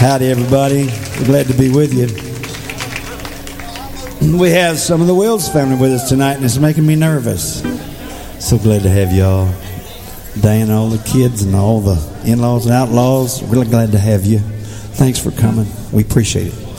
Howdy, everybody. We're glad to be with you. We have some of the Wills family with us tonight, and it's making me nervous. So glad to have y'all. Diana, all the kids, and all the in-laws and outlaws. Really glad to have you. Thanks for coming. We appreciate it.